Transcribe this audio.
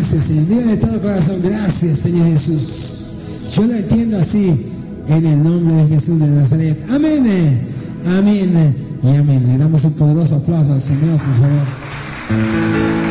Gracias, Señor. Dígale de todo corazón, gracias, Señor Jesús. Yo lo entiendo así, en el nombre de Jesús de Nazaret. Amén, amén y amén. Le damos un poderoso aplauso al Señor, por favor.